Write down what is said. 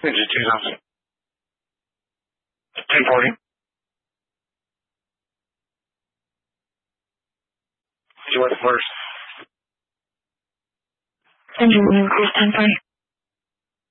Ninja 2000. 1040. You want the first? Engine room, cruise 1040.